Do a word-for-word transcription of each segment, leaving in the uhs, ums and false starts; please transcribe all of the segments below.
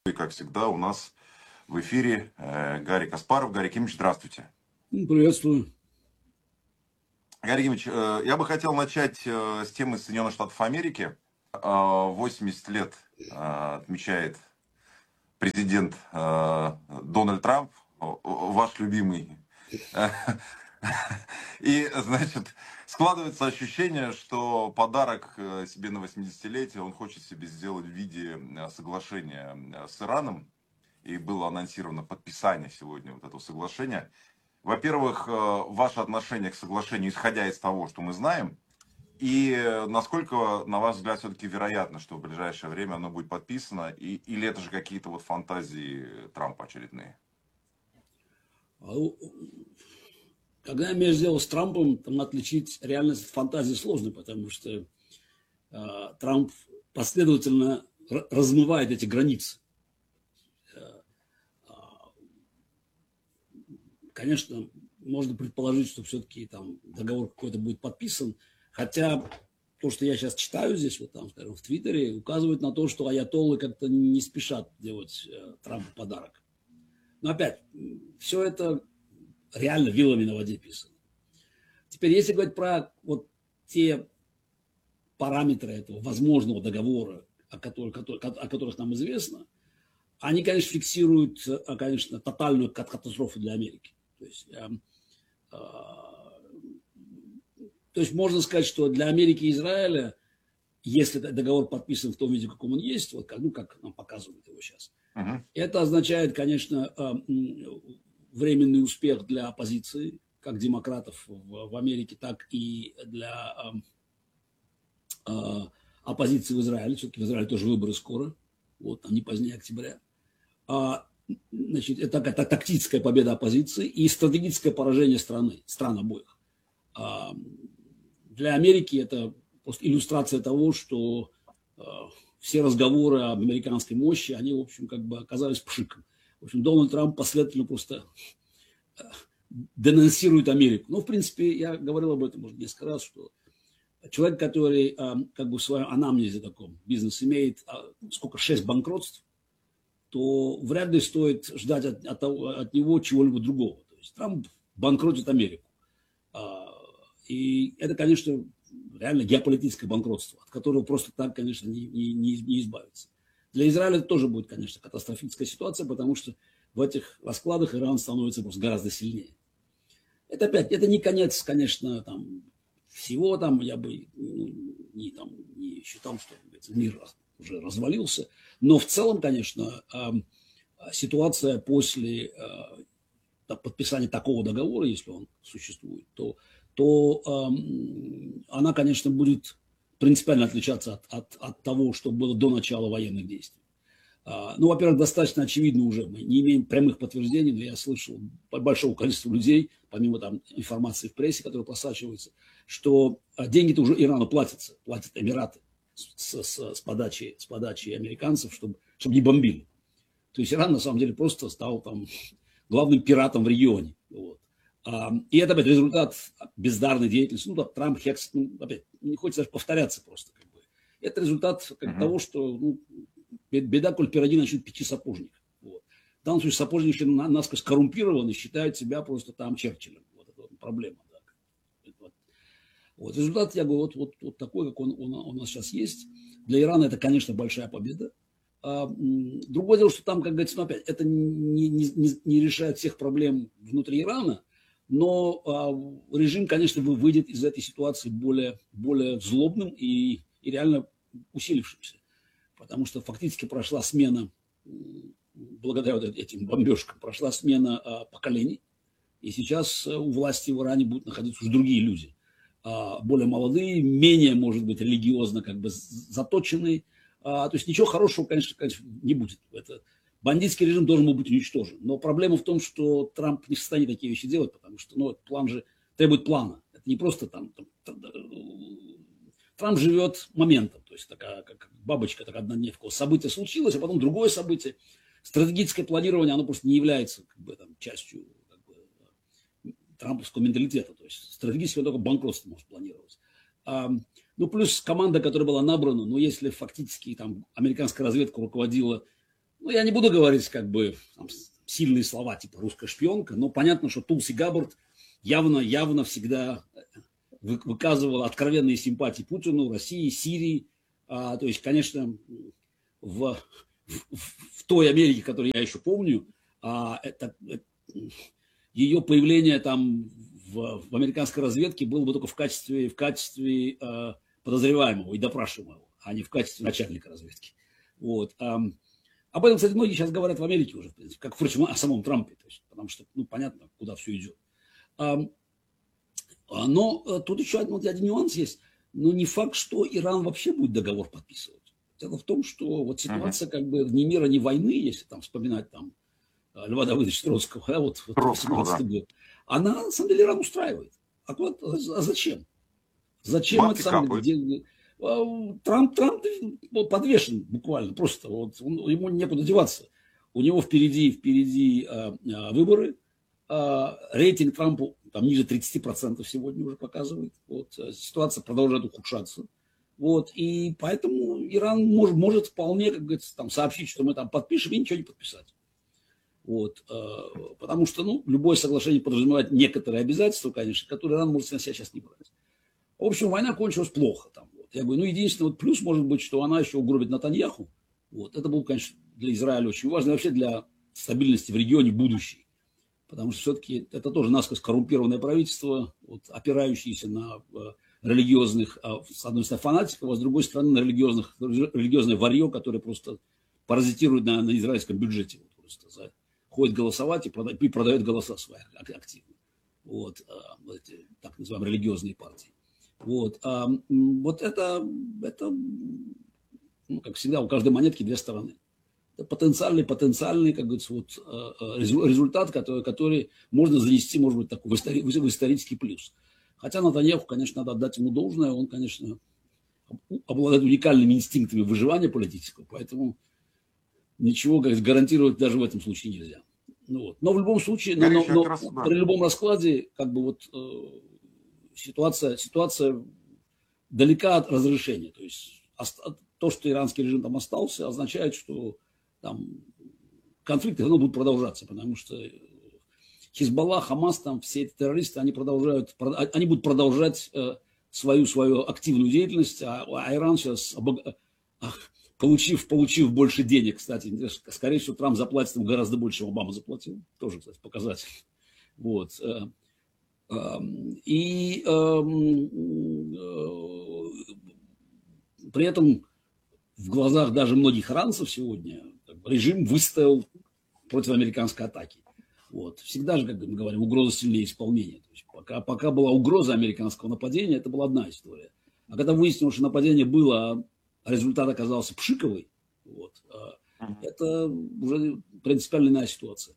И, как всегда, у нас в эфире э, Гарри Каспаров. Гарри Кимович, здравствуйте. Приветствую. Гарри Кимович, э, я бы хотел начать э, с темы Соединенных Штатов Америки. Э, восемьдесят лет э, отмечает президент э, Дональд Трамп, о- о- ваш любимый. И, значит, складывается ощущение, что подарок э, себе на восьмидесятилетие он хочет себе сделать в виде э, соглашения э, с Ираном. И было анонсировано подписание сегодня вот этого соглашения. Во-первых, э, ваше отношение к соглашению, исходя из того, что мы знаем, и э, насколько, на ваш взгляд, все-таки вероятно, что в ближайшее время оно будет подписано, и, или это же какие-то вот фантазии Трампа очередные? А у- Когда имеешь дело с Трампом, там отличить реальность от фантазии сложно, потому что э, Трамп последовательно р- размывает эти границы. Э, а, Конечно, можно предположить, что все-таки там договор какой-то будет подписан, хотя то, что я сейчас читаю здесь, вот там, скажем, в Твиттере, указывает на то, что аятоллы как-то не спешат делать э, Трампу подарок. Но опять, все это реально вилами на воде писано. Теперь, если говорить про вот те параметры этого возможного договора, о которых, о которых нам известно, они, конечно, фиксируют, конечно, тотальную катастрофу для Америки. То есть, э, э, то есть можно сказать, что для Америки и Израиля, если договор подписан в том виде, каком он есть, вот, ну, как нам показывают его сейчас, Угу. это означает, конечно, э, временный успех для оппозиции, как демократов в, в Америке, так и для э, э, оппозиции в Израиле. Все-таки в Израиле тоже выборы скоро, вот, а не позднее октября. А, значит, это такая тактическая победа оппозиции и стратегическое поражение страны, стран обоих. А, для Америки это просто иллюстрация того, что э, все разговоры об американской мощи, они, в общем, как бы оказались пшиком. В общем, Дональд Трамп последовательно просто денонсирует Америку. Ну, в принципе, я говорил об этом, может, несколько раз, что человек, который как бы в своем анамнезе таком бизнес имеет, сколько, шесть банкротств, то вряд ли стоит ждать от, от, от него чего-либо другого. То есть Трамп банкротит Америку. И это, конечно, реально геополитическое банкротство, от которого просто так, конечно, не, не, не избавиться. Для Израиля это тоже будет, конечно, катастрофическая ситуация, потому что в этих раскладах Иран становится просто гораздо сильнее. Это опять, это не конец, конечно, там, всего там, я бы ну, не, там, не считал, что мир уже развалился, но в целом, конечно, ситуация после подписания такого договора, если он существует, то, то она, конечно, будет принципиально отличаться от, от, от того, что было до начала военных действий. Ну, во-первых, достаточно очевидно уже, мы не имеем прямых подтверждений, но я слышал большого количества людей, помимо там информации в прессе, которая просачивается, что деньги-то уже Ирану платятся, платят Эмираты с, с, с, подачи, с подачи американцев, чтобы, чтобы не бомбили. То есть Иран на самом деле просто стал там главным пиратом в регионе. Вот. И это опять результат бездарной деятельности. Ну, да, Трамп, Хекс, ну, опять, не хочется даже повторяться просто. Как бы. Это результат как, uh-huh. того, что ну, беда, коль пироги начнут печи сапожник. Вот. В данном случае сапожник насквозь коррумпирован и считает себя просто там Черчиллем. Вот это вот проблема. Да. Вот. Вот. Результат, я говорю, вот, вот, вот такой, как он, он, он у нас сейчас есть. Для Ирана это, конечно, большая победа. А, другое дело, что там, как говорится, ну, опять, это не, не, не решает всех проблем внутри Ирана, но а, режим, конечно, выйдет из этой ситуации более, более злобным и, и реально усилившимся. Потому что фактически прошла смена, благодаря вот этим бомбежкам, прошла смена а, поколений. И сейчас у власти в Иране будут находиться уже другие люди. А, более молодые, менее, может быть, религиозно как бы заточенные. А, то есть ничего хорошего, конечно, конечно не будет. Это, бандитский режим должен был быть уничтожен. Но проблема в том, что Трамп не в состоянии такие вещи делать, потому что ну, план же требует плана. Это не просто там... там, там Трамп живет моментом, то есть такая как бабочка, так однодневка. Событие случилось, а потом другое событие. Стратегическое планирование, оно просто не является как бы, там, частью как бы, трамповского менталитета. То есть стратегически он только банкротство может планировать. А, ну, плюс команда, которая была набрана, ну, если фактически там американская разведка руководила Ну, я не буду говорить, как бы, там, сильные слова, типа русская шпионка, но понятно, что Тулси Габбард явно, явно всегда выказывала откровенные симпатии Путину, России, Сирии. А, то есть, конечно, в, в, в той Америке, которую я еще помню, а, это, это, ее появление там в, в американской разведке было бы только в качестве, в качестве а, подозреваемого и допрашиваемого, а не в качестве начальника разведки. Вот. А, об этом, кстати, многие сейчас говорят в Америке уже, в принципе, как, впрочем, о самом Трампе, то есть, потому что, ну, понятно, куда все идет. А, но тут еще один, вот один нюанс есть. Но не факт, что Иран вообще будет договор подписывать. Дело в том, что вот ситуация как бы ни мира, ни войны, если там вспоминать там Льва Давыдовича Троцкого, да, вот, вот восемнадцатый год, она на самом деле Иран устраивает. А, вот, а зачем? Зачем это самое? Где, Трамп, Трамп подвешен буквально, просто вот, он, ему некуда деваться. У него впереди, впереди а, а, выборы, а, рейтинг Трампу там ниже тридцати процентов сегодня уже показывает. Вот, ситуация продолжает ухудшаться. Вот, и поэтому Иран может, может вполне, как говорится, там, сообщить, что мы там подпишем, и ничего не подписать. Вот, э, потому что ну, любое соглашение подразумевает некоторые обязательства, конечно, которые Иран может на себя сейчас не брать. В общем, война кончилась плохо. Там, вот. Я говорю, ну, единственный вот плюс может быть, что она еще угробит Натаньяху. Вот. Это было, конечно, для Израиля очень важно, и вообще для стабильности в регионе будущей. Потому что все-таки это тоже насквозь коррумпированное правительство, вот, опирающееся на э, религиозных, э, с одной стороны, фанатиков, а с другой стороны, на религиозных, религиозное варье, которое просто паразитирует на, на израильском бюджете. Вот, просто за, ходит голосовать и продает, и продает голоса свои активно. Вот, э, эти, так называемые религиозные партии. Вот, э, вот это, это ну, как всегда, у каждой монетки две стороны. Потенциальный, потенциальный, как говорится, вот, результат, который, который можно занести, может быть, такой, в, истори, в исторический плюс. Хотя Натаньяху, конечно, надо отдать ему должное, он, конечно, обладает уникальными инстинктами выживания политического, поэтому ничего, как гарантировать даже в этом случае нельзя. Ну, вот. Но в любом случае, но, но, но, раз, да. при любом раскладе, как бы вот э, ситуация, ситуация далека от разрешения. То есть то, что иранский режим там остался, означает, что там конфликты равно будут продолжаться, потому что Хизбалла, Хамас, там все эти террористы, они продолжают, они будут продолжать э, свою, свою активную деятельность, а, а Иран сейчас, обог... получив, получив больше денег, кстати, скорее всего, Трамп заплатит им гораздо больше, чем Обама заплатил, тоже, кстати, показатель. Вот. И при этом в глазах даже многих иранцев сегодня режим выстоял против американской атаки. Вот. Всегда же, как мы говорим, угроза сильнее исполнения. То есть пока, пока была угроза американского нападения, это была одна история. А когда выяснилось, что нападение было, а результат оказался пшиковый, вот, это уже принципиально иная ситуация.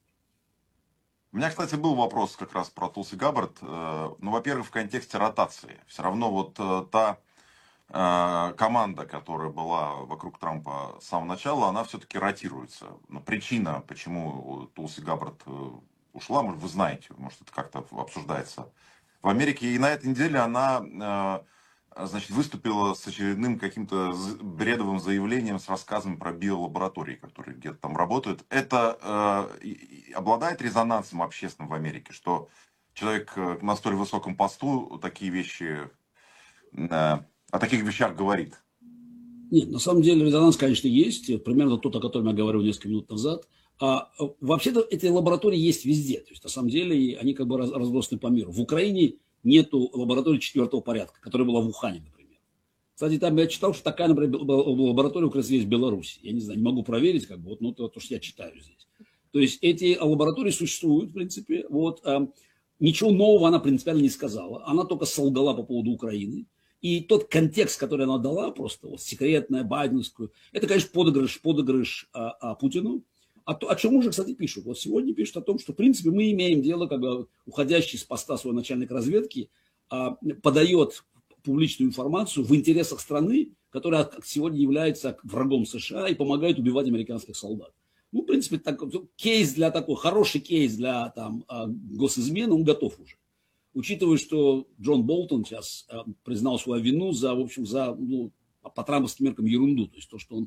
У меня, кстати, был вопрос как раз про Тулси Габбард. Ну, во-первых, в контексте ротации. Все равно вот та команда, которая была вокруг Трампа с самого начала, она все-таки ротируется. Но причина, почему Тулси Габбард ушла, может, вы знаете, может, это как-то обсуждается в Америке. И на этой неделе она, значит, выступила с очередным каким-то бредовым заявлением с рассказами про биолаборатории, которые где-то там работают. Это э, обладает резонансом общественным в Америке, что человек на столь высоком посту такие вещи... Э, о таких вещах говорит? Нет, на самом деле резонанс, конечно, есть. Примерно тот, о котором я говорил несколько минут назад. А вообще-то эти лаборатории есть везде. То есть, на самом деле, они как бы разбросаны по миру. В Украине нету лаборатории четвертого порядка, которая была в Ухане, например. Кстати, там я читал, что такая, например, лаборатория, как раз, есть в Беларуси. Я не знаю, не могу проверить, как бы, вот, ну, то, то, что я читаю здесь. То есть, эти лаборатории существуют, в принципе. Вот, а, ничего нового она принципиально не сказала. Она только солгала по поводу Украины. И тот контекст, который она дала, просто вот секретная, байденовскую, это, конечно, подыгрыш, подыгрыш а, а Путину. А то, о чем уже, кстати, пишут. Вот сегодня пишут о том, что, в принципе, мы имеем дело, когда уходящий с поста свой начальник разведки а, подает публичную информацию в интересах страны, которая сегодня является врагом США и помогает убивать американских солдат. Ну, в принципе, так, кейс для такой, хороший кейс для там, госизмены, он готов уже. Учитывая, что Джон Болтон сейчас признал свою вину за, в общем, за, ну, по трамповским меркам ерунду. То есть то, что он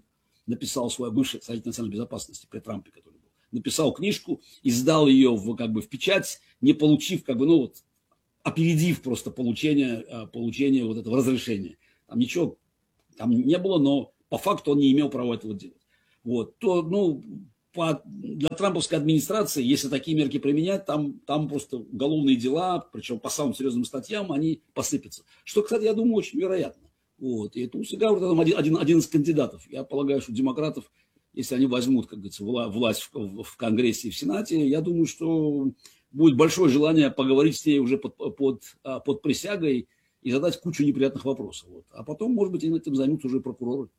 написал свой бывший Совет национальной безопасности при Трампе, который был, написал книжку, издал ее в, как бы, в печать, не получив, как бы, ну вот, опередив просто получение, получение вот этого разрешения. Там ничего там не было, но по факту он не имел права этого делать. Вот. То, ну, по, для трамповской администрации, если такие мерки применять, там, там просто уголовные дела, причем по самым серьезным статьям, они посыпятся. Что, кстати, я думаю, очень вероятно. Вот. И Тулси Габбард там один, один, один из кандидатов. Я полагаю, что демократов, если они возьмут, как говорится, власть в, в Конгрессе и в Сенате, я думаю, что будет большое желание поговорить с ней уже под, под, под присягой и задать кучу неприятных вопросов. Вот. А потом, может быть, этим займутся уже прокуроры.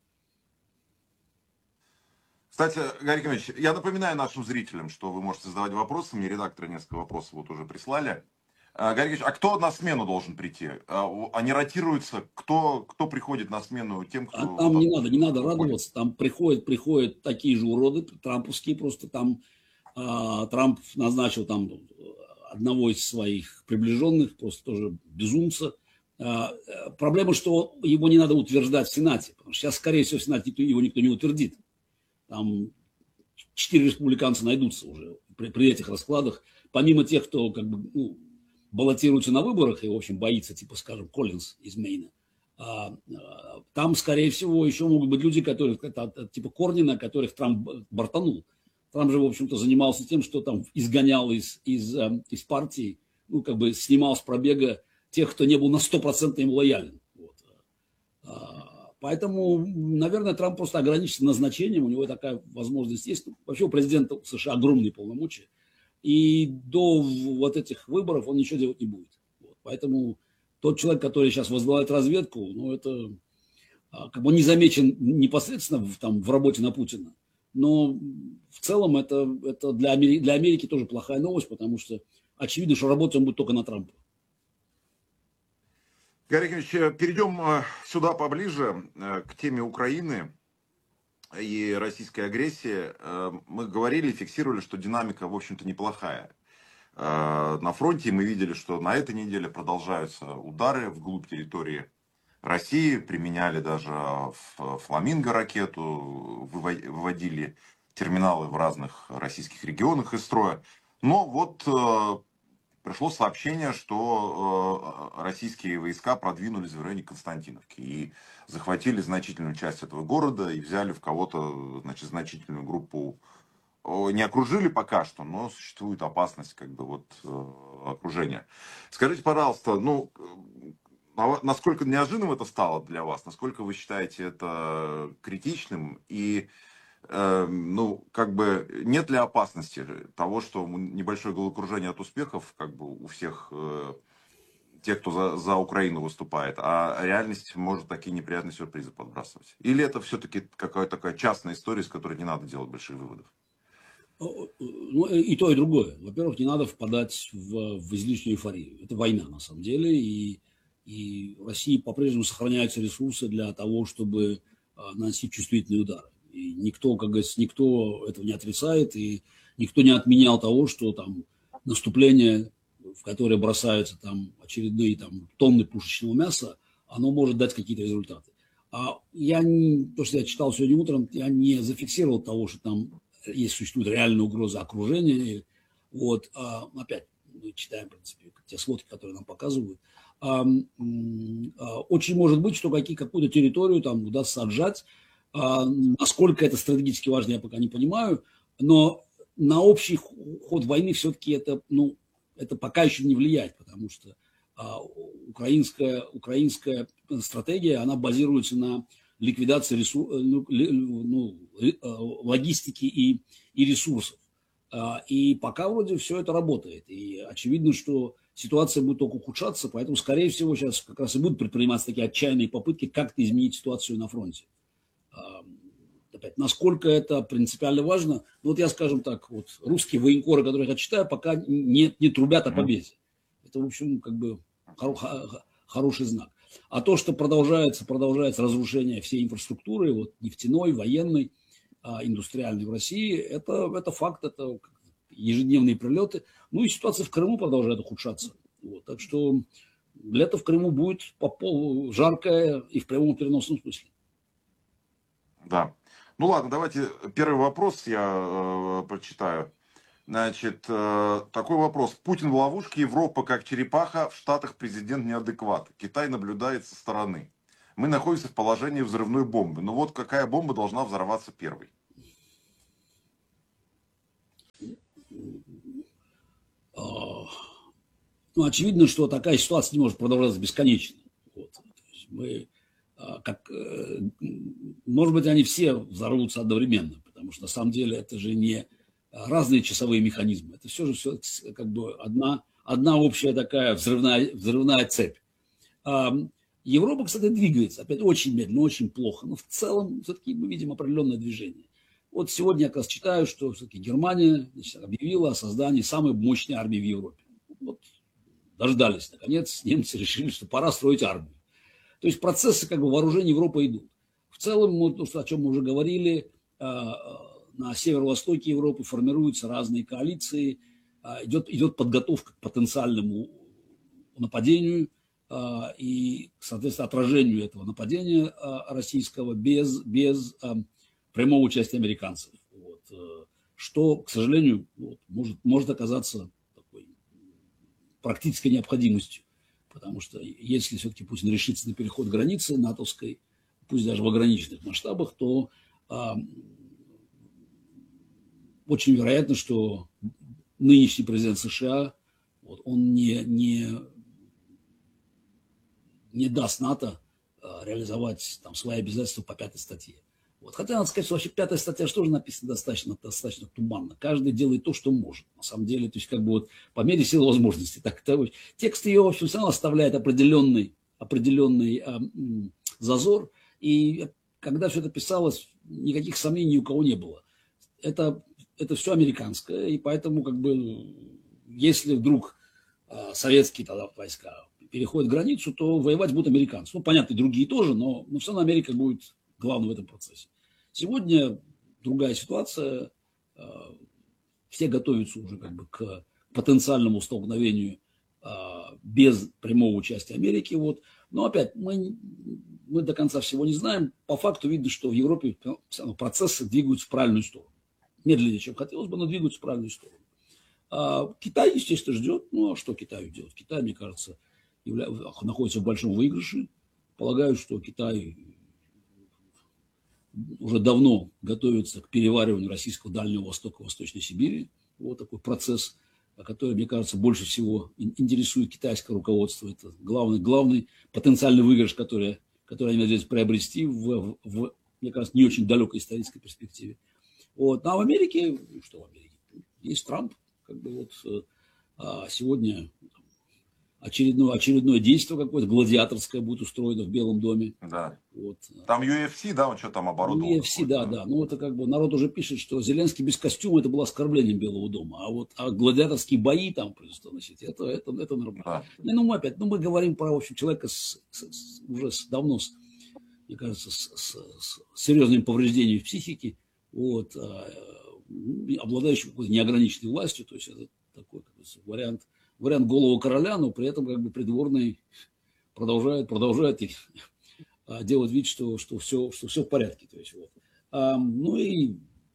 Кстати, Гарри Иванович, я напоминаю нашим зрителям, что вы можете задавать вопросы. Мне редакторы несколько вопросов вот уже прислали. Гарри Иванович, а кто на смену должен прийти? Они ротируются? Кто, кто приходит на смену тем, кто... А там не надо, не надо радоваться. Там приходят, приходят такие же уроды, трамповские просто. Там а, Трамп назначил там одного из своих приближенных, просто тоже безумца. А, проблема, что его не надо утверждать в Сенате. Потому что сейчас, скорее всего, в Сенате никто, его никто не утвердит. Там четыре республиканца найдутся уже при, при этих раскладах. Помимо тех, кто как бы, ну, баллотируется на выборах и, в общем, боится, типа, скажем, Коллинз из Мейна. А, а, там, скорее всего, еще могут быть люди, которые, это, типа Корнина, которых Трамп бортанул. Трамп же, в общем-то, занимался тем, что там изгонял из, из, из партии, ну, как бы снимал с пробега тех, кто не был на сто процентов им лоялен. Вот. А, поэтому, наверное, Трамп просто ограничится назначением, у него такая возможность есть. Вообще у президента США огромные полномочия. И до вот этих выборов он ничего делать не будет. Вот. Поэтому тот человек, который сейчас возглавляет разведку, ну, это как бы не замечен непосредственно в, там, в работе на Путина. Но в целом это, это для, Америки, для Америки тоже плохая новость, потому что очевидно, что работать он будет только на Трампа. Гарри Иванович, перейдем сюда поближе, к теме Украины и российской агрессии. Мы говорили, фиксировали, что динамика, в общем-то, неплохая. На фронте мы видели, что на этой неделе продолжаются удары вглубь территории России. Применяли даже «Фламинго» ракету, выводили терминалы в разных российских регионах из строя. Но вот пришло сообщение, что российские войска продвинулись в районе Константиновки и захватили значительную часть этого города и взяли в кого-то, значит, значительную группу. Не окружили пока что, но существует опасность как бы вот окружения. Скажите, пожалуйста, ну, насколько неожиданным это стало для вас? Насколько вы считаете это критичным? И ну, как бы, нет ли опасности того, что небольшое головокружение от успехов, как бы, у всех э, тех, кто за, за Украину выступает, а реальность может такие неприятные сюрпризы подбрасывать? Или это все-таки какая-то такая частная история, из которой не надо делать больших выводов? Ну, и то, и другое. Во-первых, не надо впадать в, в излишнюю эйфорию. Это война, на самом деле, и, и в России по-прежнему сохраняются ресурсы для того, чтобы наносить чувствительные удары. И никто, как говорится, никто этого не отрицает, и никто не отменял того, что там наступление, в которое бросаются там очередные там, тонны пушечного мяса, оно может дать какие-то результаты. А я не, то, что я читал сегодня утром, я не зафиксировал того, что там есть, существует реальная угроза окружения. Вот, а, опять, мы читаем, в принципе, те сводки, которые нам показывают. А, а, очень может быть, что какие, какую-то территорию там удастся отжать. А, насколько это стратегически важно, я пока не понимаю, но на общий ход войны все-таки это, ну, это пока еще не влияет, потому что а, украинская, украинская стратегия, она базируется на ликвидации ресурс, ну, ну, логистики и, и ресурсов. А, и пока вроде все это работает, и очевидно, что ситуация будет только ухудшаться, поэтому, скорее всего, сейчас как раз и будут предприниматься такие отчаянные попытки как-то изменить ситуацию на фронте. Опять, насколько это принципиально важно, ну, вот я, скажем так, вот русские военкоры, которых я читаю, пока не, не трубят о победе. Это, в общем, как бы хоро, хороший знак. А то, что продолжается, продолжается разрушение всей инфраструктуры, вот нефтяной, военной, индустриальной в России, это, это факт, это ежедневные прилеты. Ну и ситуация в Крыму продолжает ухудшаться. Вот, так что лето в Крыму будет по полу жаркое и в прямом переносном смысле. Да. Ну ладно, давайте первый вопрос я э, прочитаю. Значит, э, такой вопрос. Путин в ловушке, Европа как черепаха, в Штатах президент неадекват. Китай наблюдает со стороны. Мы находимся в положении взрывной бомбы. Ну вот какая бомба должна взорваться первой? А, Ну, очевидно, что такая ситуация не может продолжаться бесконечно. Вот. То есть мы, а, как, э, может быть, они все взорвутся одновременно, потому что на самом деле это же не разные часовые механизмы. Это все же все как бы одна, одна общая такая взрывная, взрывная цепь. А, Европа, кстати, двигается, опять очень медленно, очень плохо, но в целом все-таки мы видим определенное движение. Вот сегодня я как раз читаю, что все-таки Германия, значит, объявила о создании самой мощной армии в Европе. Вот дождались, наконец, немцы решили, что пора строить армию. То есть процессы как бы вооружения Европы идут. В целом, вот, о чем мы уже говорили, на северо-востоке Европы формируются разные коалиции, идет, идет подготовка к потенциальному нападению и, соответственно, отражению этого нападения российского без, без прямого участия американцев. Вот. Что, к сожалению, вот, может, может оказаться такой практической необходимостью. Потому что если все-таки Путин решится на переход границы натовской, пусть даже в ограниченных масштабах, то а, очень вероятно, что нынешний президент США, вот, он не, не, не даст НАТО а, реализовать там, свои обязательства по пятой статье. Вот. Хотя надо сказать, что вообще пятая статья тоже написана достаточно, достаточно туманно. Каждый делает то, что может. На самом деле, то есть как бы вот по мере силы возможностей. Так, то, текст ее, в общем, все равно оставляет определенный, определенный а, м, зазор. И когда все это писалось, никаких сомнений у кого не было. Это, это все американское, и поэтому как бы если вдруг а, советские тогда войска переходят границу, то воевать будут американцы. Ну, понятно, и другие тоже, но, но все равно Америка будет главное в этом процессе. Сегодня другая ситуация. Все готовятся уже как бы к потенциальному столкновению без прямого участия Америки. Вот. Но опять, мы, мы до конца всего не знаем. По факту видно, что в Европе процессы двигаются в правильную сторону. Медленнее, чем хотелось бы, но двигаются в правильную сторону. А Китай, естественно, ждет. Ну, а что Китаю делать? Китай, мне кажется, явля... находится в большом выигрыше. Полагаю, что Китай уже давно готовится к перевариванию российского Дальнего Востока, Восточной Сибири. Вот такой процесс, который, мне кажется, больше всего интересует китайское руководство. Это главный, главный потенциальный выигрыш, который, который они надеются приобрести в, в, мне кажется, не очень далекой исторической перспективе. Вот. А в Америке, что в Америке? Есть Трамп. Как бы вот, а сегодня очередное, очередное действие какое-то гладиаторское будет устроено в Белом доме. Да. Вот. Там ю эф си, да, он что там оборудовал? ю эф си, да, да. Ну, это как бы народ уже пишет, что Зеленский без костюма это было оскорблением Белого дома. А вот а гладиаторские бои там, значит, это, это, это нормально. Да. Не, ну, мы опять, ну, мы говорим про, в общем, человека с, с, с, уже с, давно, с, мне кажется, с, с, с серьезными повреждениями в психике, вот, а, обладающий какой-то неограниченной властью, то есть это такой как бы, вариант, вариант голого короля, но при этом как бы придворный продолжает, продолжает делать вид, что, что, все, что все в порядке. То есть, вот. а, ну и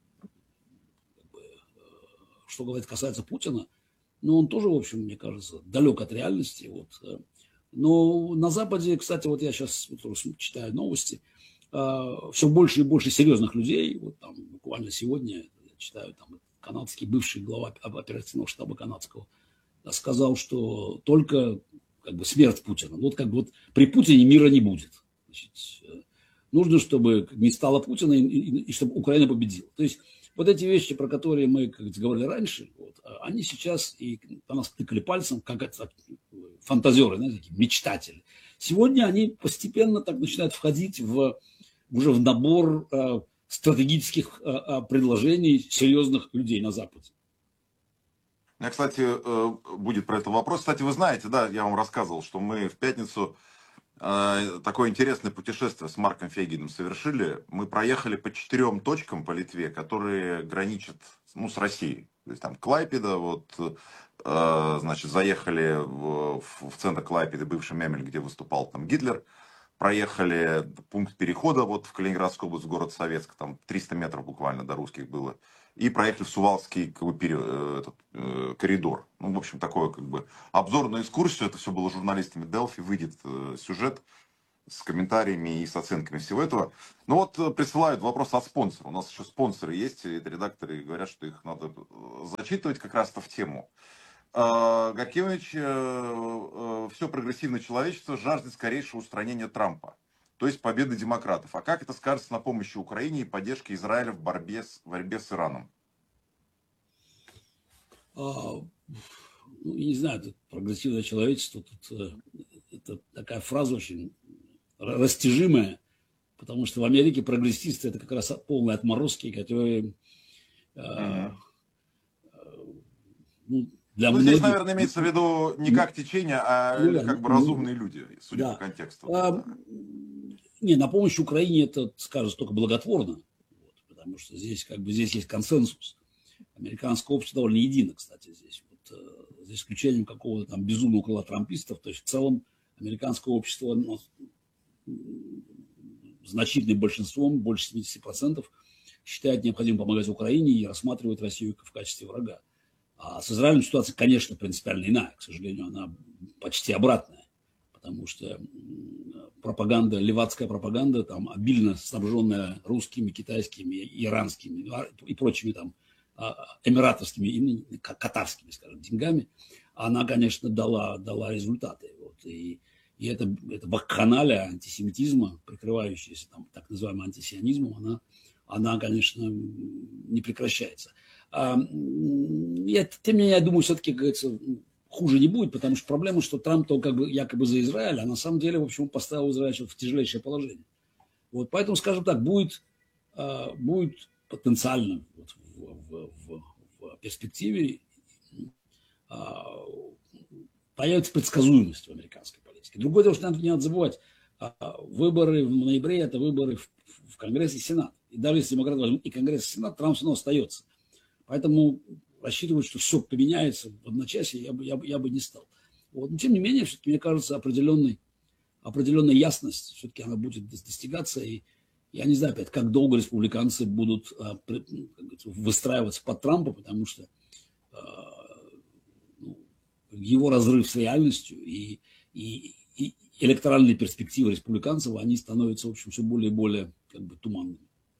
как бы, что говорит, касается Путина, ну он тоже, в общем, мне кажется, далек от реальности. Вот. Но на Западе, кстати, вот я сейчас вот, читаю новости, а, все больше и больше серьезных людей, вот там буквально сегодня я читаю, там канадский бывший глава оперативного штаба канадского сказал, что только как бы смерть Путина. Вот как бы вот при Путине мира не будет. Значит, нужно, чтобы не стало Путина и, и, и чтобы Украина победила. То есть вот эти вещи, про которые мы как говорили раньше, вот, они сейчас и по нас тыкали пальцем, как это фантазеры, знаете, такие мечтатели. Сегодня они постепенно так начинают входить в, уже в набор э, стратегических э, предложений серьезных людей на Западе. У меня, кстати, будет про это вопрос. Кстати, вы знаете, да, я вам рассказывал, что мы в пятницу такое интересное путешествие с Марком Фейгиным совершили. Мы проехали по четырем точкам по Литве, которые граничат, ну, с Россией. То есть там Клайпеда, вот, значит, заехали в, в центр Клайпеды, бывший Мемель, где выступал там Гитлер. проехали пункт перехода вот в Калининградскую область, город Советск, там триста метров буквально до русских было, и проехали в Сувалский как бы, пере, этот, э, коридор. Ну, в общем, такое как бы обзор на экскурсию, это все было журналистами Delphi, выйдет э, сюжет с комментариями и с оценками всего этого. Ну вот э, присылают вопрос от спонсора. У нас еще спонсоры есть, и это редакторы говорят, что их надо э, зачитывать как раз-то в тему. Э, Гаркевич, э, э, все прогрессивное человечество жаждет скорейшего устранения Трампа, то есть победы демократов. А как это скажется на помощи Украине и поддержке Израиля в борьбе с, в борьбе с Ираном? А, ну, я не знаю, тут прогрессивное человечество, тут э, это такая фраза очень растяжимая, потому что в Америке прогрессисты это как раз полные отморозки, которые э, Угу. ну, для Ну, многих... здесь, наверное, имеется в виду не как течение, а Ну, как бы ну, разумные люди, судя да. по контексту. А, Да. не, на помощь Украине это скажется только благотворно, вот, потому что здесь как бы здесь есть консенсус. Американское общество довольно едино, кстати, здесь. Вот, э, за исключением какого-то там безумного крыла трампистов, то есть в целом американское общество, ну, значительным большинством, больше семьдесят процентов, считает необходимым помогать Украине и рассматривает Россию в качестве врага. А с Израилем ситуация, конечно, принципиально иная. К сожалению, она почти обратная. Потому что пропаганда, левацкая пропаганда, там, обильно снабженная русскими, китайскими, иранскими и прочими там эмиратовскими, и катарскими, скажем, деньгами, она, конечно, дала, дала результаты. Вот. И, и это, это вакханалия антисемитизма, прикрывающаяся там, так называемым антисионизмом, она, она, конечно, не прекращается. А, я, тем не менее, я думаю, все-таки, как говорится, хуже не будет, потому что проблема, что Трамп-то как бы якобы за Израиль, а на самом деле, в общем, поставил Израиль в тяжелейшее положение. Вот, поэтому, скажем так, будет, будет потенциально вот, в, в, в, в перспективе появится предсказуемость в американской политике. Другое дело, что не надо забывать, выборы в ноябре – это выборы в, в Конгресс и Сенат. И даже если демократы возьмут и Конгресс, и Сенат, Трамп все равно остается. Поэтому рассчитывать, что все поменяется в одночасье, я бы, я бы, я бы не стал. Вот. Но тем не менее, все-таки, мне кажется, определенный, определенная ясность, все-таки она будет достигаться. И я не знаю, опять, как долго республиканцы будут а, выстраиваться под Трампа, потому что а, ну, его разрыв с реальностью и, и, и электоральные перспективы республиканцев, они становятся, в общем, все более и более как бы, туманными.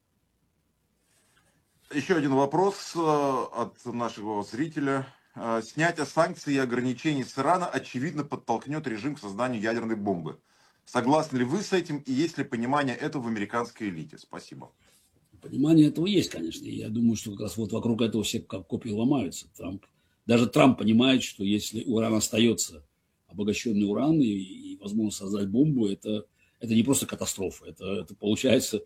Еще один вопрос от нашего зрителя. Снятие санкций и ограничений с Ирана очевидно подтолкнет режим к созданию ядерной бомбы. Согласны ли вы с этим и есть ли понимание этого в американской элите? Спасибо. Понимание этого есть, конечно. И я думаю, что как раз вот вокруг этого все как копии ломаются. Трамп, даже Трамп понимает, что если уран остается, обогащенный уран и, и возможно создать бомбу, это, это не просто катастрофа. Это, это получается...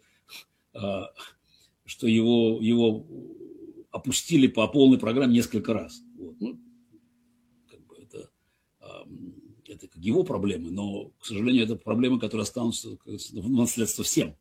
что его, его опустили по полной программе несколько раз. Вот. Ну, как бы это, это как его проблемы, но, к сожалению, это проблемы, которые останутся в наследство всем.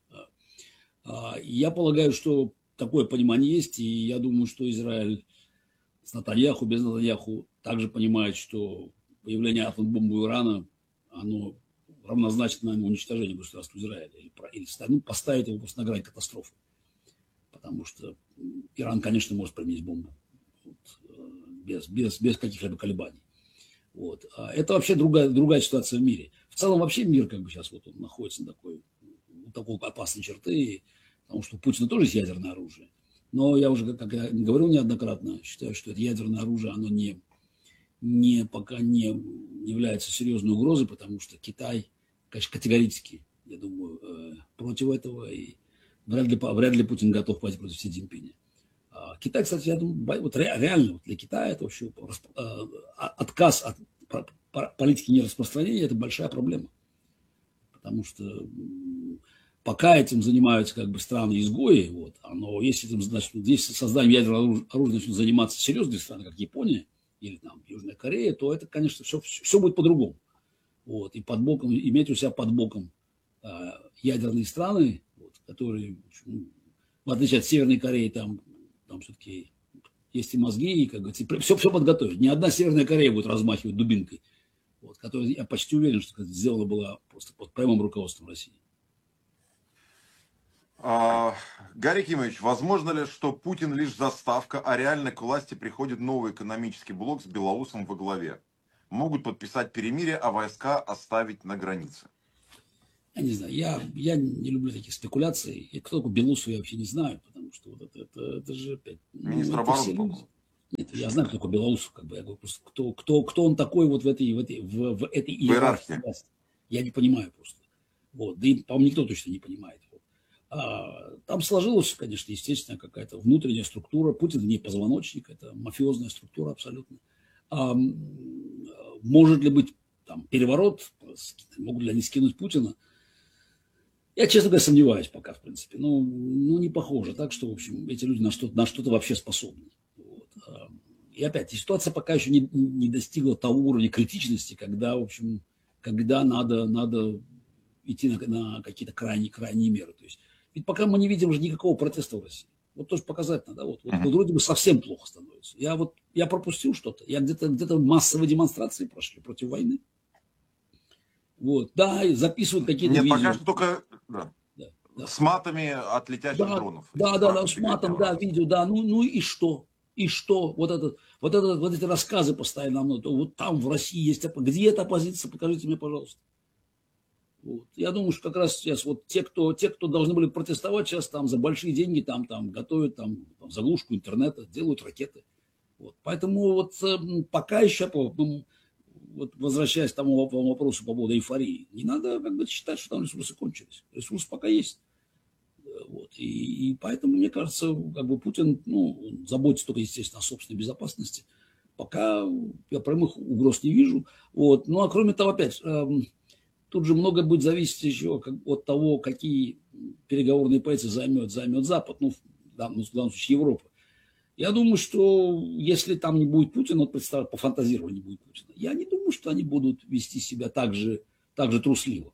Я полагаю, что такое понимание есть, и я думаю, что Израиль с Нетаньяху, без Нетаньяху также понимает, что появление атомной бомбы Ирана, оно равнозначно уничтожению государства Израиля, или, или ну, поставить его просто на грань катастрофы. Потому что Иран, конечно, может применить бомбу вот, без, без, без каких-либо колебаний. Вот. А это вообще другая, другая ситуация в мире. В целом вообще мир как бы сейчас вот он находится на такой, на такой опасной черты, потому что у Путина тоже есть ядерное оружие. Но я уже, как я говорил неоднократно, считаю, что это ядерное оружие, оно не, не, пока не является серьезной угрозой, потому что Китай, конечно, категорически, я думаю, против этого, и Вряд ли, вряд ли Путин готов пойти против Си Цзиньпиня. Китай, кстати, я думаю, вот реально вот для Китая это вообще отказ от политики нераспространения – это большая проблема. Потому что пока этим занимаются как бы страны-изгои, вот, но если этим, значит, если созданием ядерного оружия начнут заниматься серьезные страны, как Япония или там Южная Корея, то это, конечно, все, все будет по-другому. Вот, и под боком, иметь у себя под боком ядерные страны, которые, ну, в отличие от Северной Кореи, там, там все-таки есть и мозги, и, как говорится, все, все подготовить. Ни одна Северная Корея будет размахивать дубинкой. Вот. вот, которая, я почти уверен, что сделана была просто под прямым руководством России. А, Гарри Кимович, возможно ли, что Путин лишь заставка, а реально к власти приходит новый экономический блок с Белоусом во главе? Могут подписать перемирие, а войска оставить на границе. Я не знаю, я, я не люблю таких спекуляций. И кто такой Белоусов, я вообще не знаю, потому что вот это, это, это же опять... Ну, Министр это обороны, все люди. по-моему. Нет, я знаю, кто такой Белоусов, как бы, я говорю, просто кто, кто, кто он такой вот в этой, в этой, в, в этой иерархии иерархии. власти. Я не понимаю просто. Вот. Да и, по-моему, никто точно не понимает. Вот. А, там сложилась, конечно, естественно, какая-то внутренняя структура. Путин не позвоночник, это мафиозная структура абсолютно. А, может ли быть там переворот? Могут ли они скинуть Путина? Я, честно говоря, сомневаюсь пока, в принципе. Ну, ну не похоже. Так что, в общем, эти люди на что-то, на что-то вообще способны. Вот. И опять, ситуация пока еще не, не достигла того уровня критичности, когда, в общем, когда надо, надо идти на, на какие-то крайние, крайние меры. То есть, ведь пока мы не видим уже никакого протеста в России. Вот тоже показательно, да, вот, вот, вот вроде бы совсем плохо становится. Я вот, я пропустил что-то, я где-то, где-то массовые демонстрации прошли против войны. Вот, да, и записывают какие-то Нет, видео. пока что только да. Да, да. С матами от летящих Да, дронов. да, да, да, с матом, да, видео, да, ну, ну и что? И что? Вот, этот, вот, этот, вот эти рассказы постоянно, ну, вот там в России есть, где эта оппозиция, покажите мне, пожалуйста. Вот. Я думаю, что как раз сейчас вот те, кто, те, кто должны были протестовать сейчас там за большие деньги, там, там готовят там, там заглушку интернета, делают ракеты. Вот. Поэтому вот пока еще, ну, вот возвращаясь к тому вопросу по поводу эйфории, не надо как бы считать, что там ресурсы кончились. Ресурсы пока есть. Вот. И, и поэтому, мне кажется, как бы Путин, ну, заботится только, естественно, о собственной безопасности. Пока я прямых угроз не вижу. Вот. Ну, а кроме того, опять, эм, тут же много будет зависеть еще от того, какие переговорные позиции займет, займет Запад, ну, в данном, в данном случае Европа. Я думаю, что если там не будет Путина, вот представь, пофантазировать не будет Путина, я не думаю, что они будут вести себя так же, так же трусливо.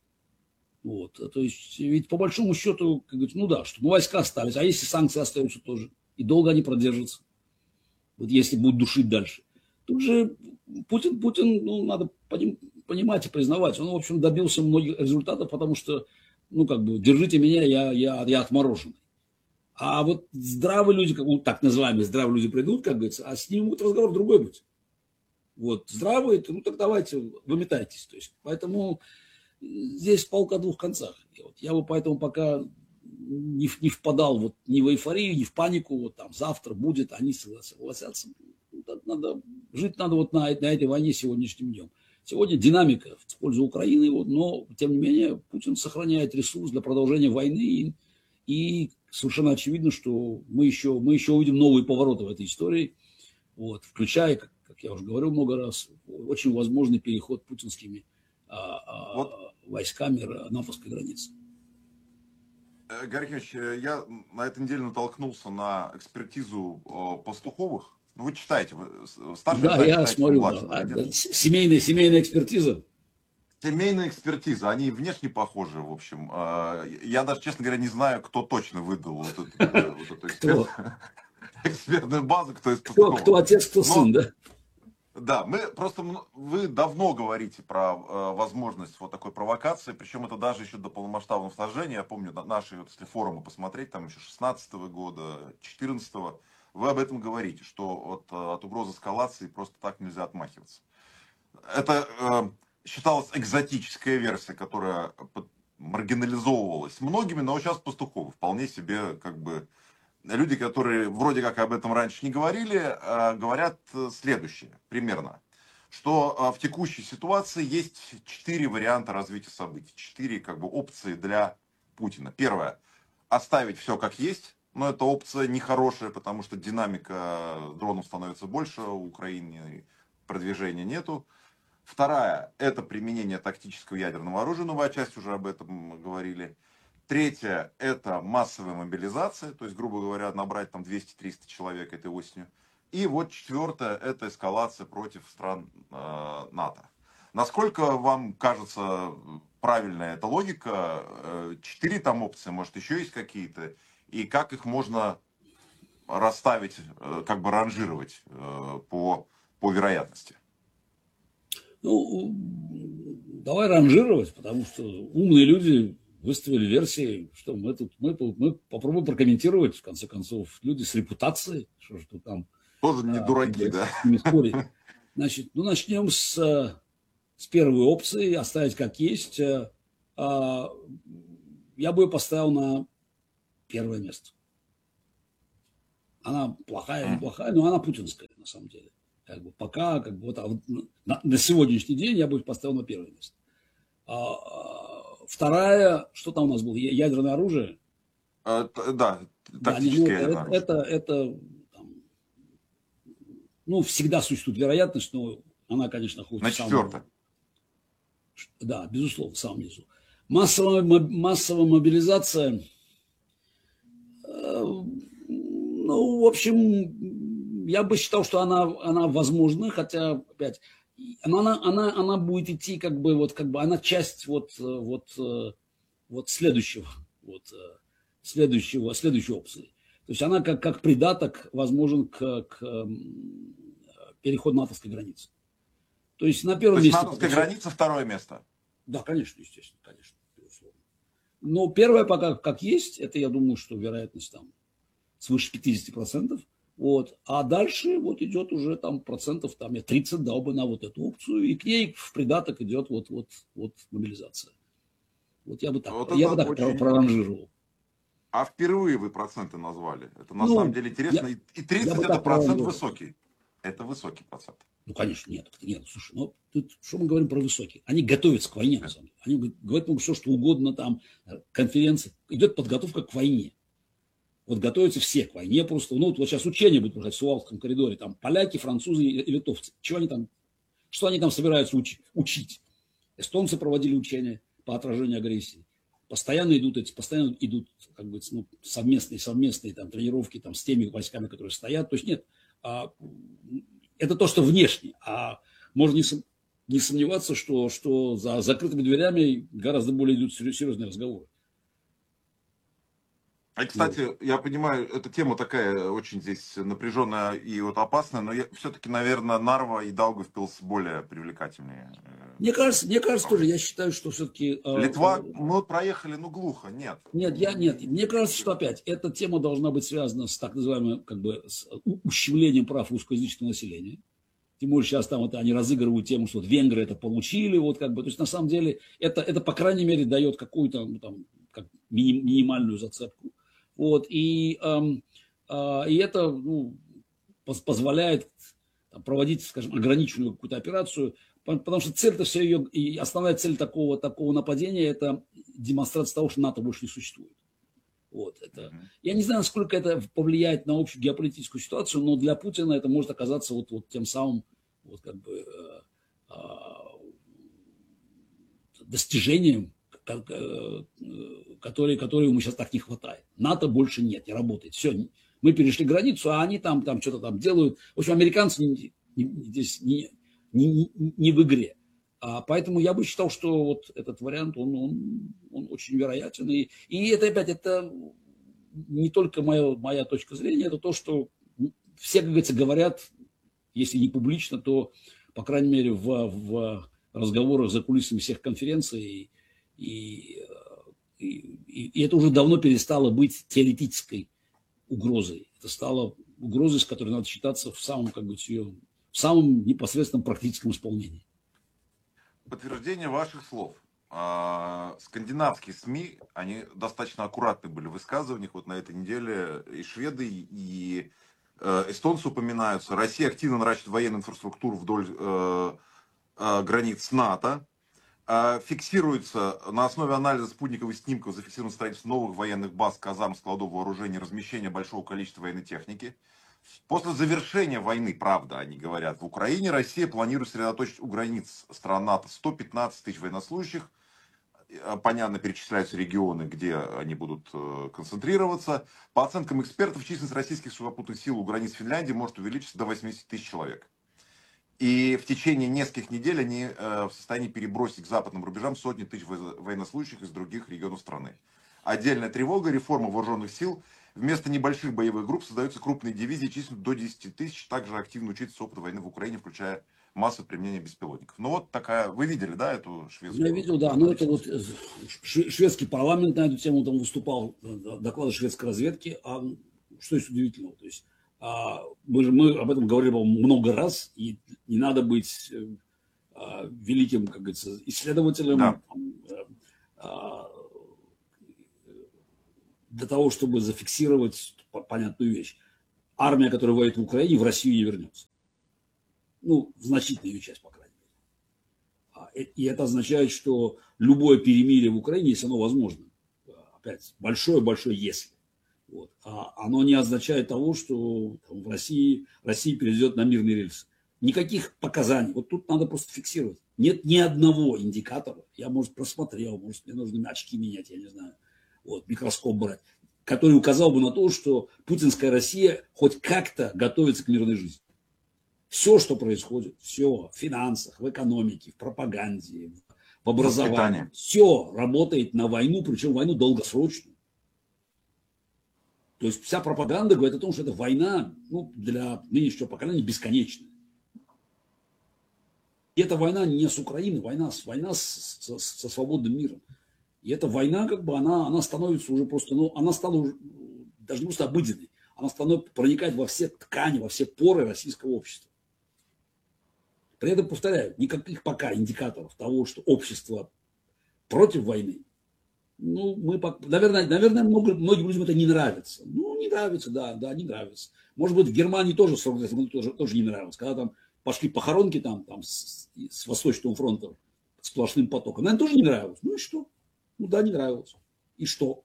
Вот. То есть, ведь по большому счету, как говорить, ну да, что ну, войска остались, а если санкции остаются тоже, и долго они продержатся, вот если будут душить дальше. Тут же Путин, Путин, ну, надо понимать и признавать, он, в общем, добился многих результатов, потому что, ну, как бы, держите меня, я, я, я отмороженный. А вот здравые люди, как, ну, так называемые здравые люди придут, как говорится, а с ними будет разговор другой быть. Вот, здравые, ну, так давайте, выметайтесь. То есть, поэтому здесь палка о двух концах. Вот, я бы поэтому пока не, не впадал вот ни в эйфорию, ни в панику, вот там завтра будет, они согласятся. Надо, жить надо вот на, на этой войне сегодняшним днем. Сегодня динамика в пользу Украины, вот, но, тем не менее, Путин сохраняет ресурс для продолжения войны, и, и совершенно очевидно, что мы еще, мы еще увидим новые повороты в этой истории, вот, включая, как, как я уже говорил много раз, очень возможный переход путинскими а, а, вот. войсками натовской границы. Гарри Ильич, я на этой неделе натолкнулся на экспертизу Пастуховых. Ну, вы читаете, вы старший да, читаете, я смотрю, младший, да, да, семейная, семейная экспертиза. Семейная экспертиза, они внешне похожи, в общем. Я даже, честно говоря, не знаю, кто точно выдал вот эту, вот эту эксперт, экспертную базу, кто из Пастуховых. Кто, кто отец, кто сын, да? Да, мы просто, вы давно говорите про э, возможность вот такой провокации, причем это даже еще до полномасштабного вторжения. Я помню наши, вот, если форумы посмотреть, там еще шестнадцатого года, четырнадцатого, вы об этом говорите, что от, от угрозы эскалации просто так нельзя отмахиваться. Это э, считалась экзотическая версия, которая маргинализовывалась многими, но сейчас Пастухов вполне себе как бы... Люди, которые вроде как об этом раньше не говорили, говорят следующее, примерно, что в текущей ситуации есть четыре варианта развития событий, четыре как бы опции для Путина. Первое, оставить все как есть, но эта опция нехорошая, потому что динамика дронов становится больше, у Украины продвижения нету. Вторая, это применение тактического ядерного оружия, новая часть уже об этом говорили. Третье – это массовая мобилизация, то есть, грубо говоря, набрать там двести-триста человек этой осенью. И вот четвертое – это эскалация против стран э, НАТО. Насколько вам кажется правильная эта логика? Четыре там опции, может, еще есть какие-то? И как их можно расставить, как бы ранжировать э, по, по вероятности? Ну, давай ранжировать, потому что умные люди выставили версии, что мы тут, мы, мы попробуем прокомментировать, в конце концов, люди с репутацией, что же тут там Тоже не а, дураки, да? с ними спорить. Значит, ну, начнем с, с первой опции, оставить как есть. А, я бы ее поставил на первое место. Она плохая, неплохая, но она путинская, на самом деле. Как бы пока, как бы, вот, а вот на, на сегодняшний день я бы поставил на первое место. А, вторая, что там у нас было? Ядерное оружие? А, да, Да, не, ну, тактическое ядерное это, оружие. это, это там, ну, всегда существует вероятность, но она, конечно, хоть На в самом... четвертое. Да, безусловно, в самом низу. Массовая, массовая мобилизация, э, ну, в общем, я бы считал, что она, она возможна, хотя, опять, она, она, она, она будет идти, как бы, вот, как бы, она часть вот, вот, вот следующего, вот, следующего, следующей опции. То есть она как, как придаток возможен к, к переходу натовской границы. То есть на первом То есть месте... натовская граница, второе место. Да, конечно, естественно, конечно, безусловно. Но первое пока как есть, это, я думаю, что вероятность там свыше пятьдесят процентов. Вот. А дальше вот идет уже там процентов там, я тридцать дал бы на вот эту опцию, и к ней в придаток идет вот, вот, вот мобилизация. Вот я бы так, Вот я это бы так очень... проранжировал. А впервые вы проценты назвали. Это на Ну, самом деле интересно. я, И я тридцать бы это так процент проранжировал. высокий. Это высокий процент. Ну, конечно, нет. Нет, слушай, ну, тут, что мы говорим про высокие? Они готовятся к войне, на самом деле. Они говорят, ну, все, что угодно, там, конференции. Идет подготовка к войне. Вот готовятся все к войне просто. Ну, вот сейчас учения будут проходить в Сувалском коридоре. Там поляки, французы и литовцы. Чего они там, что они там собираются учить? учить? Эстонцы проводили учения по отражению агрессии. Постоянно идут эти, постоянно идут, как бы, ну, совместные, совместные там, тренировки там, с теми войсками, которые стоят. То есть нет, а, это то, что внешне. А можно не, не сомневаться, что, что за закрытыми дверями гораздо более идут серьезные разговоры. А, кстати, я понимаю, эта тема такая очень здесь напряженная и вот опасная, но я, все-таки, наверное, Нарва и Даугавпилс более привлекательнее. Мне кажется, мне кажется тоже, я считаю, что все-таки... Литва, мы вот проехали, ну, глухо, нет. Нет, я, нет, мне кажется, что опять эта тема должна быть связана с так называемым, как бы, с ущемлением прав русскоязычного населения. Тем более сейчас там вот они разыгрывают тему, что вот венгры это получили, вот как бы, то есть на самом деле это, это по крайней мере дает какую-то, ну, там, как мини, минимальную зацепку. Вот, и, эм, э, и это, ну, позволяет там, проводить, скажем, ограниченную какую-то операцию, потому что цель-то все ее, и основная цель такого, такого нападения – это демонстрация того, что НАТО больше не существует. Вот, это, я не знаю, насколько это повлияет на общую геополитическую ситуацию, но для Путина это может оказаться вот, вот тем самым вот, как бы, э, э, достижением, которые, которые ему сейчас так не хватает. НАТО больше нет, не работает. Все, мы перешли границу, а они там, там что-то там делают. В общем, американцы не, не, здесь не, не, не в игре. А поэтому я бы считал, что вот этот вариант, он, он, он очень вероятен. И, и это опять, это не только моя, моя точка зрения, это то, что все, как говорится, говорят, если не публично, то, по крайней мере, в, в разговорах за кулисами всех конференций. И, и, и это уже давно перестало быть теоретической угрозой. Это стало угрозой, с которой надо считаться в самом, как бы, ее, в самом непосредственном практическом исполнении. Подтверждение ваших слов. А, скандинавские СМИ, они достаточно аккуратны были в высказываниях. Вот на этой неделе и шведы, и э, эстонцы упоминаются. Россия активно наращивает военную инфраструктуру вдоль э, э, границ НАТО. Фиксируется на основе анализа спутниковых снимков, зафиксировано строительство новых военных баз, казарм, складов вооружений, размещение большого количества военной техники. После завершения войны, правда, они говорят, в Украине Россия планирует сосредоточить у границ стран НАТО сто пятнадцать тысяч военнослужащих. Понятно, перечисляются регионы, где они будут концентрироваться. По оценкам экспертов, численность российских сухопутных сил у границ Финляндии может увеличиться до восьмидесяти тысяч человек. И в течение нескольких недель они э, в состоянии перебросить к западным рубежам сотни тысяч военнослужащих из других регионов страны. Отдельная тревога, реформа вооруженных сил. Вместо небольших боевых групп создаются крупные дивизии численностью до десяти тысяч. Также активно учиться с опыта войны в Украине, включая массовое применение беспилотников. Ну вот такая, вы видели, да, эту шведскую? Я видел, да, ну это вот шведский парламент на эту тему там выступал, доклады шведской разведки, а что есть удивительного, то есть а, мы, же, мы об этом говорили много раз, и не надо быть а, великим, как говорится, исследователем, Да. а, для того, чтобы зафиксировать понятную вещь. Армия, которая воюет в Украине, в Россию не вернется. Ну, значительная ее часть, по крайней мере. И это означает, что любое перемирие в Украине, если оно возможно, опять, большое-большое если, вот, а оно не означает того, что там, в России, Россия перейдет на мирные рельсы. Никаких показаний. Вот тут надо просто фиксировать. Нет ни одного индикатора. Я, может, просмотрел, может, мне нужно очки менять, я не знаю. Вот, микроскоп брать, который указал бы на то, что путинская Россия хоть как-то готовится к мирной жизни. Все, что происходит, все в финансах, в экономике, в пропаганде, в образовании, все работает на войну, причем войну долгосрочную. То есть вся пропаганда говорит о том, что эта война, ну, для нынешнего поколения бесконечная. И эта война не с Украиной, война, война с, с, со свободным миром. И эта война, как бы, она, она становится уже просто, ну, она стала уже даже не просто обыденной, она становится проникать во все ткани, во все поры российского общества. При этом, повторяю, никаких пока индикаторов того, что общество против войны, ну, мы, наверное, наверное многим людям это не нравится. Ну, не нравится, да, да, не нравится. Может быть, в Германии тоже сорок лет тоже, тоже не нравилось, когда там пошли похоронки там, там с, с Восточного фронта сплошным потоком. Наверное, тоже не нравилось. Ну и что? Ну да, не нравилось. И что?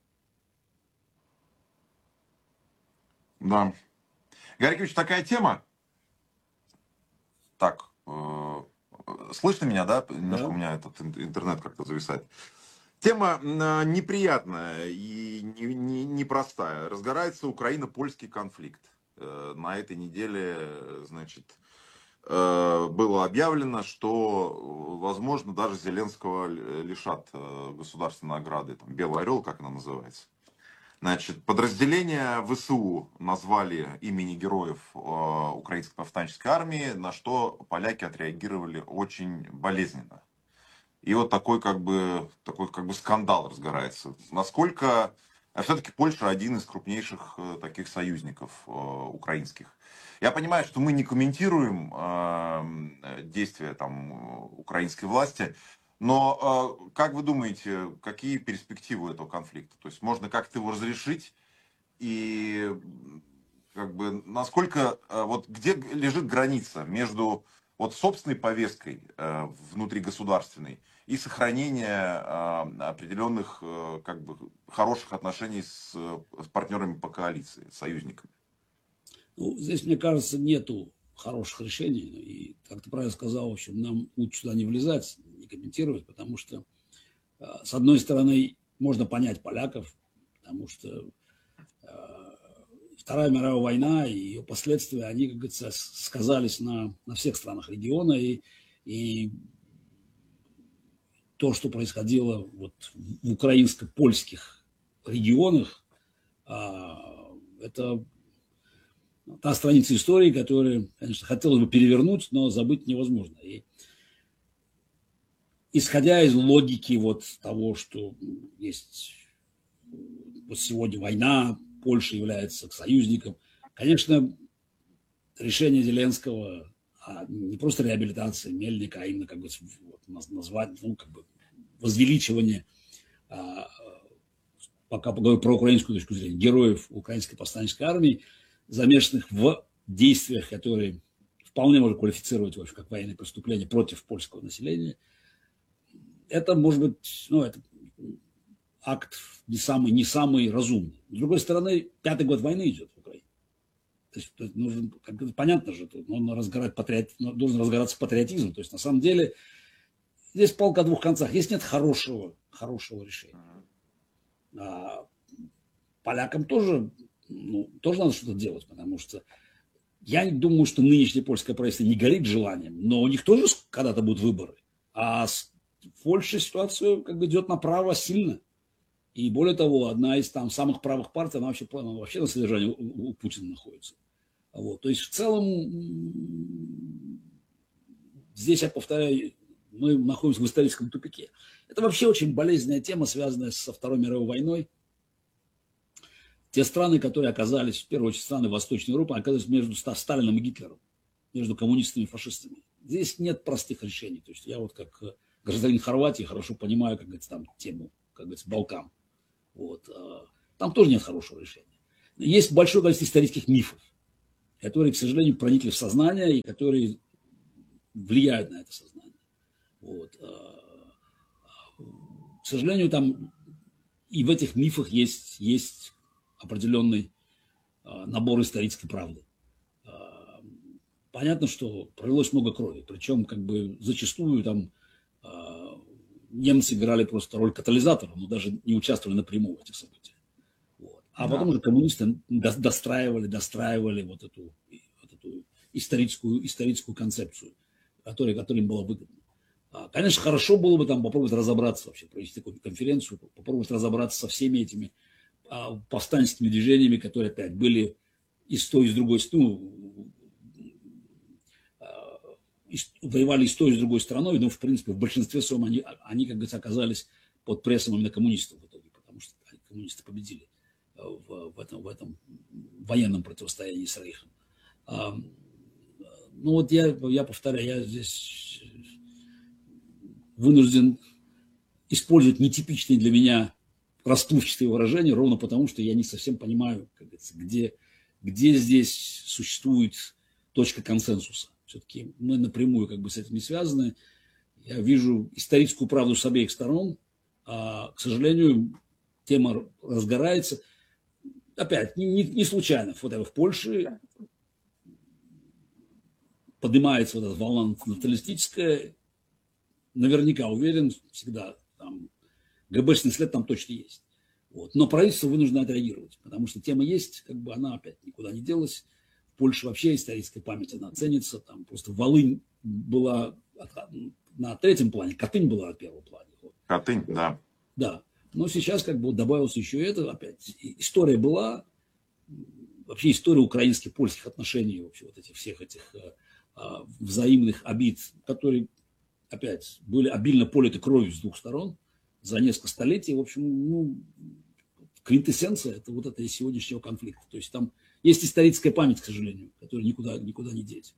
Да. Гарри Кевич, такая тема. Так, э, слышно меня, да? Немножко Да. у меня этот интернет как-то зависает. Тема э, неприятная и непростая. Не, не Разгорается Украино-польский конфликт. Э, на этой неделе, значит, э, было объявлено, что, возможно, даже Зеленского лишат э, государственной награды. Там, Белый орел, как она называется. Значит, подразделение ВСУ назвали имени героев э, Украинской повстанческой армии, на что поляки отреагировали очень болезненно. И вот такой как бы, такой как бы скандал разгорается. Насколько... А все-таки Польша один из крупнейших э, таких союзников э, украинских. Я понимаю, что мы не комментируем э, действия там, украинской власти, но э, как вы думаете, какие перспективы этого конфликта? То есть можно как-то его разрешить? И как бы насколько, э, вот где лежит граница между вот собственной повесткой э, внутригосударственной и сохранение э, определенных э, как бы хороших отношений с, с партнерами по коалиции, союзниками? Ну, здесь, мне кажется, нету хороших решений. И, как ты правильно сказал, в общем, нам лучше сюда не влезать, не комментировать, потому что, э, с одной стороны, можно понять поляков, потому что э, Вторая мировая война и ее последствия, они, как говорится, сказались на, на всех странах региона. И, и то, что происходило вот в украинско-польских регионах, это та страница истории, которую, конечно, хотелось бы перевернуть, но забыть невозможно. И исходя из логики вот того, что есть вот сегодня война, Польша является союзником, конечно, решение Зеленского а не просто реабилитация Мельника, а именно как бы вот, назвать, ну, как бы возвеличивание, а, пока поговорю про украинскую точку зрения, героев украинской повстанческой армии, замешанных в действиях, которые вполне можно квалифицировать вообще как военные преступления против польского населения. Это может быть, ну, это акт не самый, не самый разумный. С другой стороны, пятый год войны идет в Украине. То есть, то есть нужен, как бы, понятно же, нужно разгорать патриот, должен разгораться патриотизм. То есть на самом деле здесь палка о двух концах. Здесь нет хорошего, хорошего решения. А полякам тоже, ну, тоже надо что-то делать, потому что я не думаю, что нынешнее польское правительство не горит желанием, но у них тоже когда-то будут выборы. А в Польше ситуация как бы идет направо сильно. И более того, одна из там самых правых партий, она вообще, она вообще на содержании у, у Путина находится. Вот. То есть в целом здесь, я повторяю, мы находимся в историческом тупике. Это вообще очень болезненная тема, связанная со Второй мировой войной. Те страны, которые оказались, в первую очередь страны Восточной Европы, оказались между Сталином и Гитлером, между коммунистами и фашистами. Здесь нет простых решений. То есть я вот как гражданин Хорватии хорошо понимаю, как говорится, там тему, как говорится, Балкан. Вот. Там тоже нет хорошего решения. Есть большое количество исторических мифов, которые, к сожалению, проникли в сознание и которые влияют на это сознание. Вот. К сожалению, там и в этих мифах есть, есть определенный набор исторической правды. Понятно, что пролилось много крови, причем как бы зачастую там немцы играли просто роль катализатора, но даже не участвовали напрямую в этих событиях. Вот. А Да. потом уже коммунисты достраивали, достраивали вот эту, вот эту историческую, историческую концепцию, которая, которая им была выгодна. Конечно, хорошо было бы там попробовать разобраться, вообще провести такую конференцию, попробовать разобраться со всеми этими повстанческими движениями, которые опять были и с той, и с другой стороны, воевали и с той, и с другой стороной, но, в принципе, в большинстве своем они, они как говорится, оказались под прессом именно коммунистов в итоге, потому что коммунисты победили в, в, этом, в этом военном противостоянии с Рейхом. Ну вот я, я повторяю, я здесь вынужден использовать нетипичные для меня расплывчатые выражения, ровно потому, что я не совсем понимаю, как говорится, где, где здесь существует точка консенсуса. Все-таки мы напрямую как бы с этим не связаны. Я вижу историческую правду с обеих сторон, а, к сожалению, тема разгорается. Опять, не, не, не случайно. Вот в Польше поднимается вот эта волна националистическая. Наверняка уверен, всегда там ГБшный след там точно есть. Вот. Но правительство вынуждено отреагировать, потому что тема есть, как бы она опять никуда не делась. В Польше вообще историческая память, она ценится. Там просто Волынь была на третьем плане, Катынь была на первом плане. Вот. Катынь, да. Да. Но сейчас как бы добавилось еще это. Опять история была, вообще история украинских, польских отношений, вообще вот этих всех этих а, взаимных обид, которые опять были обильно политы кровью с двух сторон за несколько столетий. В общем, ну, квинтэссенция – это вот это из сегодняшнего конфликта. То есть там есть историческая память, к сожалению, которую никуда, никуда не деть.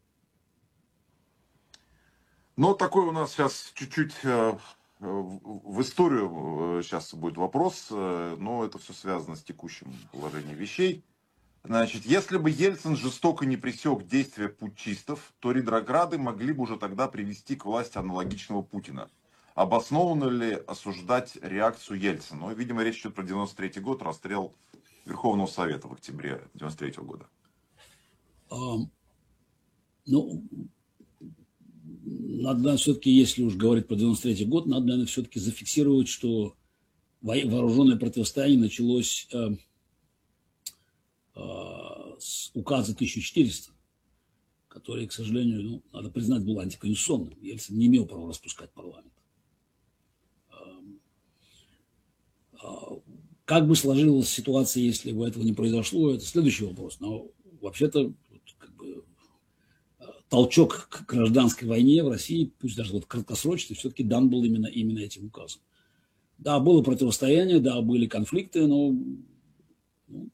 Ну, такой у нас сейчас чуть-чуть э, в историю э, сейчас будет вопрос, э, но это все связано с текущим положением вещей. Значит, если бы Ельцин жестоко не пресек действия путчистов, то ретрограды могли бы уже тогда привести к власти аналогичного Путина. Обоснованно ли осуждать реакцию Ельцина? Ну, видимо, речь идет про девяносто третий год, расстрел Верховного Совета в октябре девяносто третьего года. А, ну, надо все-таки, если уж говорить про девяносто третий год, надо, наверное, все-таки зафиксировать, что вооруженное противостояние началось э, э, с указа тысяча четыреста, который, к сожалению, ну, надо признать, был антиконституционным. Ельцин не имел права распускать парламент. Как бы сложилась ситуация, если бы этого не произошло, это следующий вопрос. Но вообще-то как бы, толчок к гражданской войне в России, пусть даже вот краткосрочный, все-таки дан был именно, именно этим указом. Да, было противостояние, да, были конфликты, но ну,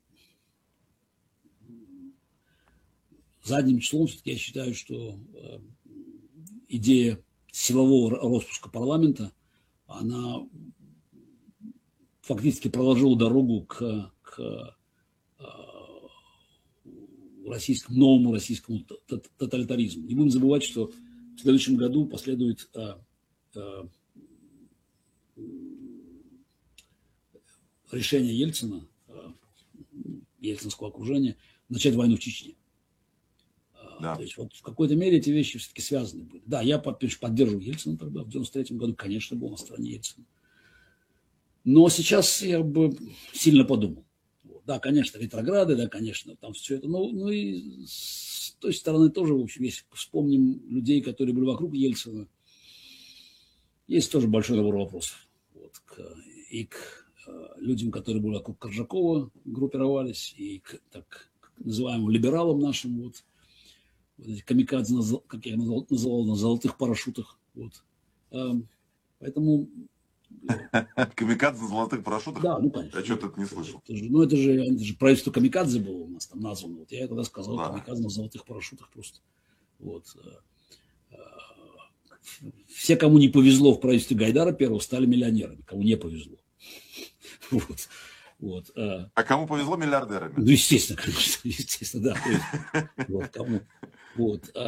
задним числом все-таки я считаю, что э, идея силового распуска парламента, она фактически проложил дорогу к, к э, российскому, новому российскому тоталитаризму. Не будем забывать, что в следующем году последует э, э, решение Ельцина, э, ельцинского окружения, начать войну в Чечне. Да. То есть вот в какой-то мере эти вещи все-таки связаны были. Да, я поддерживаю Ельцина тогда, в девяносто третьем году, конечно, был на стороне Ельцина. Но сейчас я бы сильно подумал. Да, конечно, ретрограды, да, конечно, там все это. Но, ну и с той стороны тоже, в общем, если вспомним людей, которые были вокруг Ельцина, есть тоже большой набор вопросов. Вот, к, и к э, людям, которые были вокруг Коржакова, группировались, и к так называемым либералам нашим. Вот. вот эти камикадзе, как я их называл, называл, на золотых парашютах. Вот. Поэтому... Камикадзе на золотых парашютах? Да, ну, конечно. Я что-то это не слышал. Это же, ну, это же, это же правительство камикадзе было у нас там названо. Вот я тогда сказал, Да. камикадзе на золотых парашютах просто. Вот. Все, кому не повезло в правительстве Гайдара первого, стали миллионерами. Кому не повезло. Вот. Вот. А кому повезло, миллиардерами? Ну, естественно, конечно. Естественно, да. Вот, кому. Вот.